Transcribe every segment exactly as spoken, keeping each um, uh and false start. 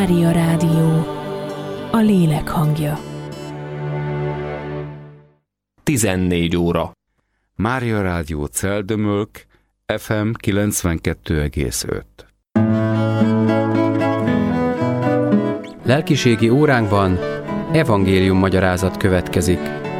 Mária Rádió, a lélek hangja. tizennégy óra. Mária Rádió Celdömölk, ef em kilencvenkettő egész öt. Lelkiségi óránkban evangélium magyarázat következik.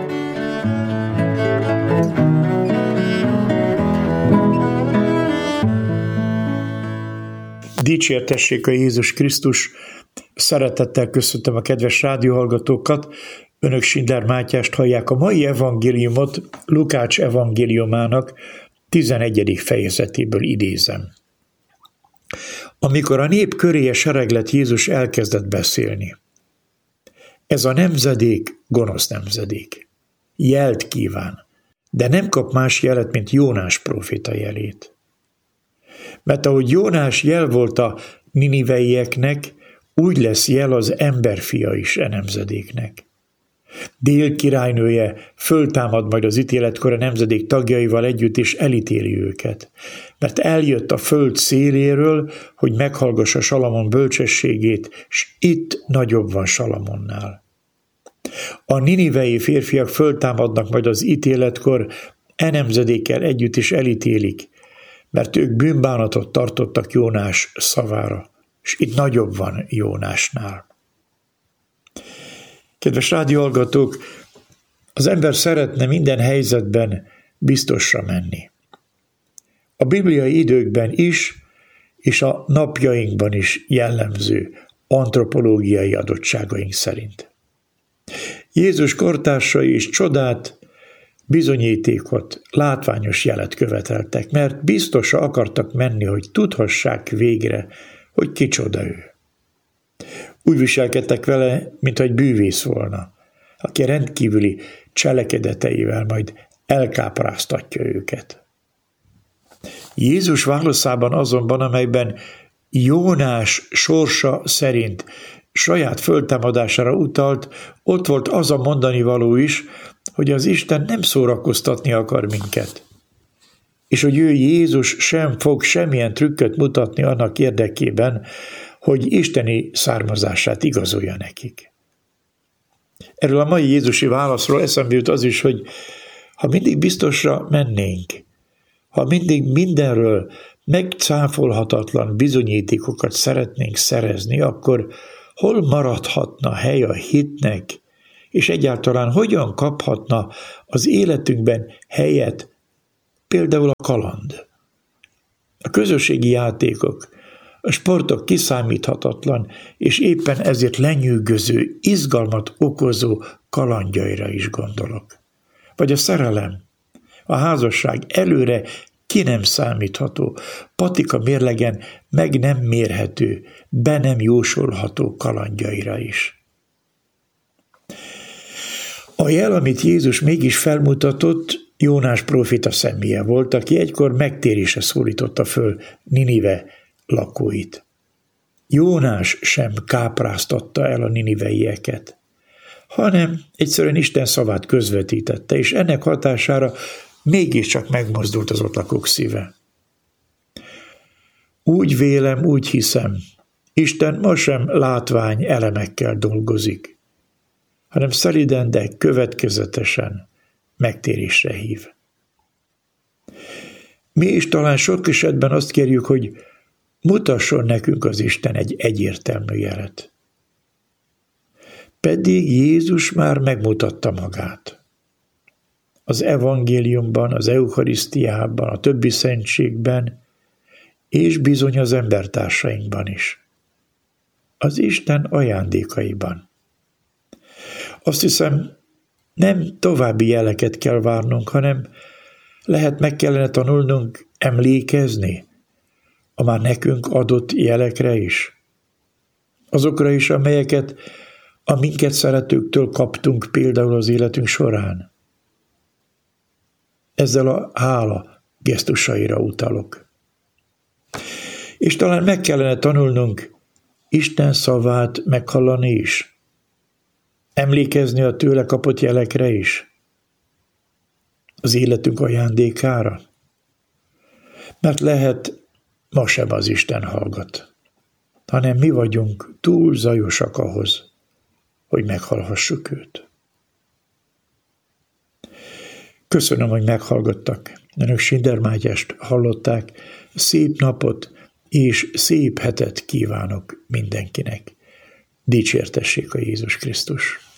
Dicsértessék a Jézus Krisztus! Szeretettel köszöntöm a kedves rádióhallgatókat. Önök Schindler Mátyást hallják. A mai evangéliumot Lukács evangéliumának tizenegyedik fejezetéből idézem. Amikor a nép köréje sereglet, Jézus elkezdett beszélni. Ez a nemzedék gonosz nemzedék. Jelt kíván, de nem kap más jelet, mint Jónás próféta jelét. Mert ahogy Jónás jel volt a niniveieknek, úgy lesz jel az emberfia is e nemzedéknek. Dél királynője föltámad majd az ítéletkor a nemzedék tagjaival együtt, és elítéli őket. Mert eljött a föld széléről, hogy meghallgassa Salamon bölcsességét, s itt nagyobb van Salamonnál. A ninivei férfiak föltámadnak majd az ítéletkor, e nemzedékkel együtt is elítélik, mert ők bűnbánatot tartottak Jónás szavára, és itt nagyobb van Jónásnál. Kedves rádióhallgatók, az ember szeretne minden helyzetben biztosra menni. A bibliai időkben is, és a napjainkban is jellemző antropológiai adottságaink szerint. Jézus kortársai is csodát, bizonyítékot, látványos jelet követeltek, mert biztosra akartak menni, hogy tudhassák végre, hogy kicsoda ő. Úgy viselkedtek vele, mintha egy bűvész volna, aki rendkívüli cselekedeteivel majd elkápráztatja őket. Jézus válaszában azonban, amelyben Jónás sorsa szerint saját föltámadására utalt, ott volt az a mondani való is, hogy az Isten nem szórakoztatni akar minket, és hogy ő Jézus sem fog semmilyen trükköt mutatni annak érdekében, hogy isteni származását igazolja nekik. Erről a mai jézusi válaszról eszembe jut az is, hogy ha mindig biztosra mennénk, ha mindig mindenről megcáfolhatatlan bizonyítékokat szeretnénk szerezni, akkor hol maradhatna hely a hitnek, és egyáltalán hogyan kaphatna az életünkben helyet például a kaland? A közösségi játékok, a sportok kiszámíthatatlan, és éppen ezért lenyűgöző, izgalmat okozó kalandjaira is gondolok. Vagy a szerelem, a házasság előre ki nem számítható, patika mérlegen meg nem mérhető, be nem jósolható kalandjaira is. A jel, amit Jézus mégis felmutatott, Jónás próféta személye volt, aki egykor megtérésre szólította föl Ninive lakóit. Jónás sem kápráztatta el a niniveieket, hanem egyszerűen Isten szavát közvetítette, és ennek hatására mégiscsak megmozdult az ott lakók szíve. Úgy vélem, úgy hiszem, Isten ma sem látvány elemekkel dolgozik, hanem szeliden, de következetesen megtérésre hív. Mi is talán sok esetben azt kérjük, hogy mutasson nekünk az Isten egy egyértelmű jelet. Pedig Jézus már megmutatta magát. Az evangéliumban, az eucharisztiában, a többi szentségben, és bizony az embertársainkban is. Az Isten ajándékaiban. Azt hiszem, nem további jeleket kell várnunk, hanem lehet meg kellene tanulnunk emlékezni a már nekünk adott jelekre is. Azokra is, amelyeket a minket szeretőktől kaptunk például az életünk során. Ezzel a hála gesztusaira utalok. És talán meg kellene tanulnunk Isten szavát meghallani is. Emlékezni a tőle kapott jelekre is. Az életünk ajándékára. Mert lehet, ma sem az Isten hallgat. hanem mi vagyunk túl zajosak ahhoz, hogy meghallhassuk őt. Köszönöm, hogy meghallgattak. Önök Sinder Mátyást hallották. Szép napot és szép hetet kívánok mindenkinek. Dicsértessék a Jézus Krisztus!